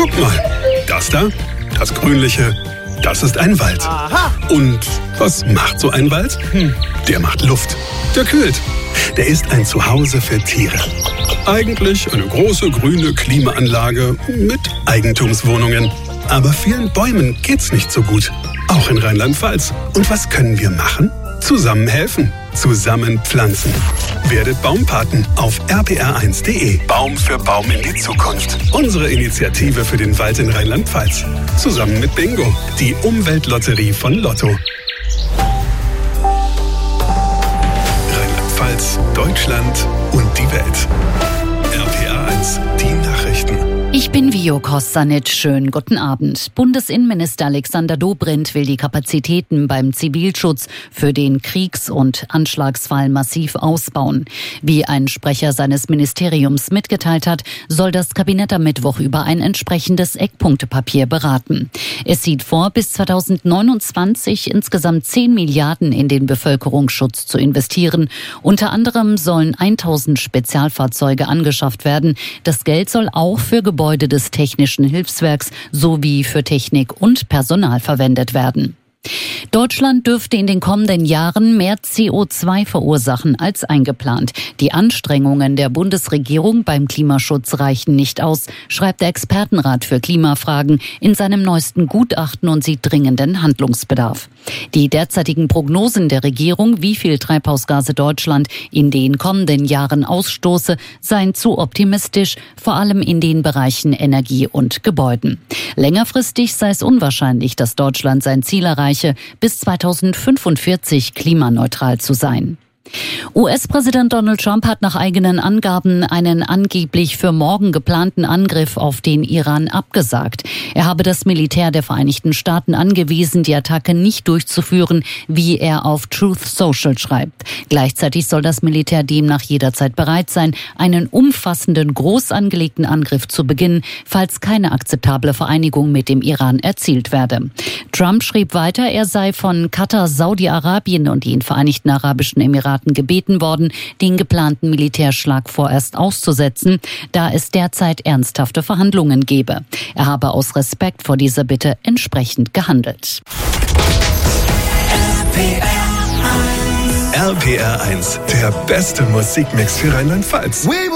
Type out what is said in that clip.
Guck mal, das da, das Grünliche, das ist ein Wald. Aha. Und was macht so ein Wald? Der macht Luft. Der kühlt. Der ist ein Zuhause für Tiere. Eigentlich eine große grüne Klimaanlage mit Eigentumswohnungen. Aber vielen Bäumen geht's nicht so gut. Auch in Rheinland-Pfalz. Und was können wir machen? Zusammen helfen. Zusammen pflanzen. Werdet Baumpaten auf rpr1.de. Baum für Baum in die Zukunft. Unsere Initiative für den Wald in Rheinland-Pfalz. Zusammen mit Bingo, die Umweltlotterie von Lotto. Rheinland-Pfalz, Deutschland und die Welt. rpr1, die Nachrichten. Ich bin Vio Kostanic. Schönen guten Abend. Bundesinnenminister Alexander Dobrindt will die Kapazitäten beim Zivilschutz für den Kriegs- und Anschlagsfall massiv ausbauen. Wie ein Sprecher seines Ministeriums mitgeteilt hat, soll das Kabinett am Mittwoch über ein entsprechendes Eckpunktepapier beraten. Es sieht vor, bis 2029 insgesamt 10 Milliarden in den Bevölkerungsschutz zu investieren. Unter anderem sollen 1000 Spezialfahrzeuge angeschafft werden. Das Geld soll auch für Gebäude des Technischen Hilfswerks sowie für Technik und Personal verwendet werden. Deutschland dürfte in den kommenden Jahren mehr CO2 verursachen als eingeplant. Die Anstrengungen der Bundesregierung beim Klimaschutz reichen nicht aus, schreibt der Expertenrat für Klimafragen in seinem neuesten Gutachten und sieht dringenden Handlungsbedarf. Die derzeitigen Prognosen der Regierung, wie viel Treibhausgase Deutschland in den kommenden Jahren ausstoße, seien zu optimistisch, vor allem in den Bereichen Energie und Gebäuden. Längerfristig sei es unwahrscheinlich, dass Deutschland sein Ziel erreiche, bis 2045 klimaneutral zu sein. US-Präsident Donald Trump hat nach eigenen Angaben einen angeblich für morgen geplanten Angriff auf den Iran abgesagt. Er habe das Militär der Vereinigten Staaten angewiesen, die Attacke nicht durchzuführen, wie er auf Truth Social schreibt. Gleichzeitig soll das Militär demnach jederzeit bereit sein, einen umfassenden, groß angelegten Angriff zu beginnen, falls keine akzeptable Vereinigung mit dem Iran erzielt werde. Trump schrieb weiter, er sei von Katar, Saudi-Arabien und den Vereinigten Arabischen Emiraten gebeten worden, den geplanten Militärschlag vorerst auszusetzen, da es derzeit ernsthafte Verhandlungen gebe. Er habe aus Respekt vor dieser Bitte entsprechend gehandelt. RPR1, der beste Musikmix für Rheinland-Pfalz.